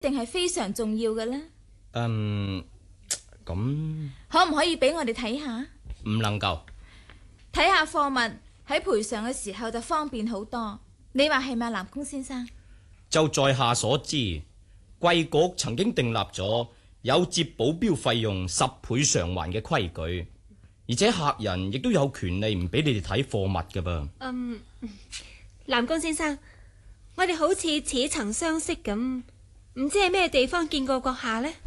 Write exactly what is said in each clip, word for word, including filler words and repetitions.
定係非常重要嘅呢？ 嗯，咁可唔可以俾我哋睇下？ 唔能夠。 睇下貨物喺賠償嘅時候就方便好多。你話係咪，南宮先生？ 就在下所知，貴局曾經訂立咗有接保鏢費用十倍償還嘅規矩，而且客人亦都有權利唔俾你哋睇貨物㗎噃。 嗯，南宮先生，我哋好似似曾相識咁，唔知喺咩地方見過閣下呢？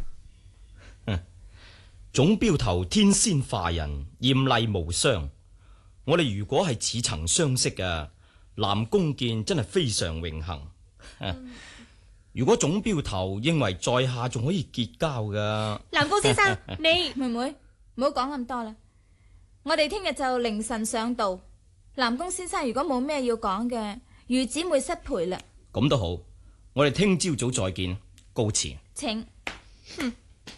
總鏢頭天仙化人，艷麗無雙。我哋如果係似曾相識啊，南宮見真係非常榮幸。嗯、如果總鏢頭認為在下仲可以結交噶， 南宮先生，你妹妹唔好講咁多啦。我哋聽日就凌晨上道。南宮先生如果冇咩要講嘅，余姊妹失陪啦。 咁都好，我哋聽朝早再見，告辭。 請。 哼，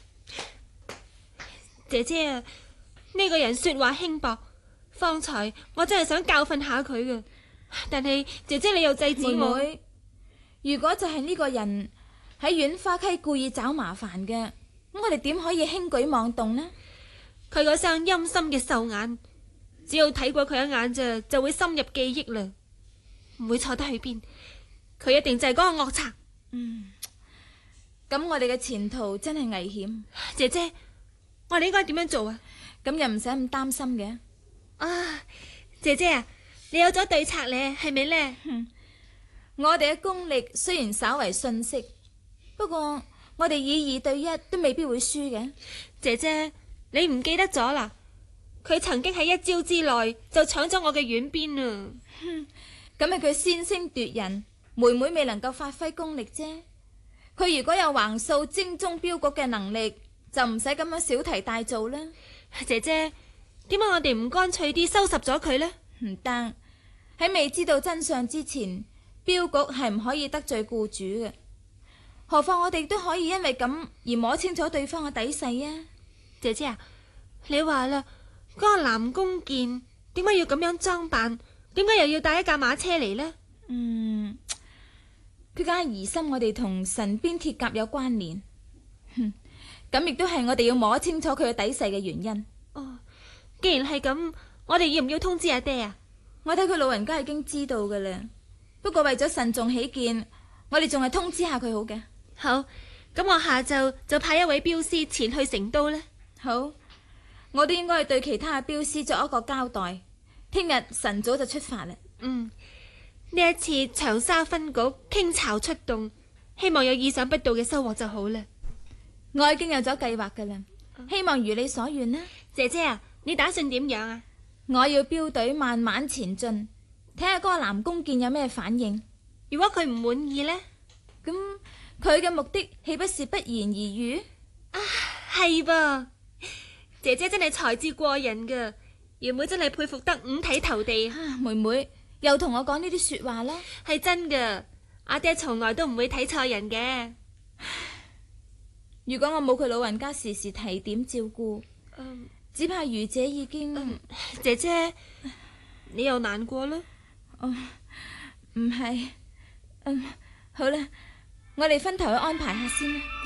姐姐啊，呢個人說話輕薄，方才我真係想教訓下佢嘅，但係姐姐你又制止我。 妹妹，如果就係呢個人喺浣花溪故意找麻煩嘅，咁我哋點可以輕舉妄動呢？ 佢嗰雙陰森嘅獸眼，只要睇過佢一眼咋，就會深入記憶啦，唔會錯得去邊。佢一定就係嗰個惡賊。 嗯，咁我哋嘅前途真係危險。 姐姐，我哋應該點樣做啊？ 咁又唔使咁擔心嘅。 啊，姐姐啊，你有咗對策咧，係咪呢？ 嗯，我哋嘅功力雖然稍為遜色，不過我哋以二對一都未必會輸嘅。 姐姐，你唔記得咗啦？佢曾經喺一朝之內就搶咗我嘅軟鞭啊！ 咁係佢先聲奪人，妹妹未能夠發揮功力啫。佢如果有橫掃精忠鏢局嘅能力，就唔使咁樣小題大做啦。 姐姐，點解我哋唔乾脆啲收拾咗佢呢？ 唔得，喺未知道真相之前，鏢局係唔可以得罪僱主嘅。何況我哋都可以因為咁而摸清楚對方嘅底細啊！ 姐姐啊，你話啦，嗰個南宮健點解要咁樣裝扮？點解又要帶一架馬車嚟呢？ 嗯，佢梗係疑心我哋同神邊鐵甲有關聯。哼，咁亦都係我哋要摸清楚佢嘅底細嘅原因。 哦，既然係咁，我哋要唔要通知阿爹啊？ 我睇佢老人家已經知道噶啦，不過為咗慎重起見，我哋仲係通知下佢好嘅。 好，咁我下晝就派一位鏢師前去成都呢。 好，我都應該對其他嘅鏢師作一個交代。聽日晨早就出發啦。 嗯，呢一次長沙分局傾巢出動，希望有意想不到嘅收穫就好啦。 我已經有咗計劃噶啦，希望如你所願啦。 姐姐啊，你打算點樣啊？ 我要鏢隊慢慢前進，睇下嗰個南宮健有咩反應。 如果佢唔滿意呢？ 咁佢嘅目的豈不是不言而喻？ 啊，係噃，姐姐真係才智過人噶，二妹真係佩服得五體投地。 啊，妹妹又同我講呢啲說話啦， 係真噶，阿爹從來都唔會睇錯人嘅。 如果我冇佢老人家時時提點照顧， 嗯， 只怕余姐已經…… 嗯，姐姐，你又難過啦？ 哦，唔係，嗯，好啦，我哋分頭去安排下先啦。